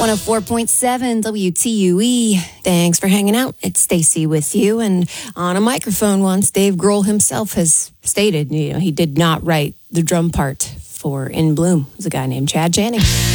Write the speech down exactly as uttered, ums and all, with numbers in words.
one oh four point seven W T U E. Thanks for hanging out. It's Stacy with you. And on a microphone once, Dave Grohl himself has stated, you know, he did not write the drum part for In Bloom. It was a guy named Chad Channing.